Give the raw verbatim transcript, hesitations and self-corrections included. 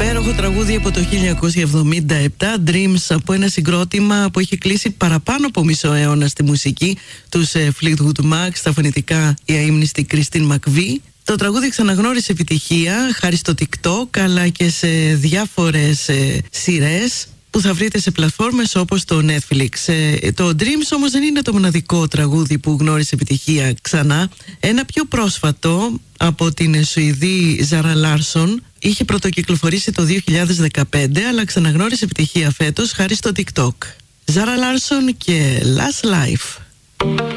Υπέροχο τραγούδι από το χίλια εννιακόσια εβδομήντα επτά, Dreams, από ένα συγκρότημα που έχει κλείσει παραπάνω από μισό αιώνα στη μουσική, τους Fleetwood Mac, στα φωνητικά η αείμνηστη Christine McVie. Το τραγούδι ξαναγνώρισε επιτυχία χάρη στο TikTok, αλλά και σε διάφορες ε, σειρές που θα βρείτε σε πλατφόρμες όπως το Netflix. Ε, το Dreams όμως δεν είναι το μοναδικό τραγούδι που γνώρισε επιτυχία ξανά. Ένα πιο πρόσφατο από την Σουηδή Ζάρα Λάρσον είχε πρωτοκυκλοφορήσει το δύο χιλιάδες δεκαπέντε, αλλά ξαναγνώρισε επιτυχία φέτος χάρη στο TikTok. Ζάρα Λάρσον και Last Life.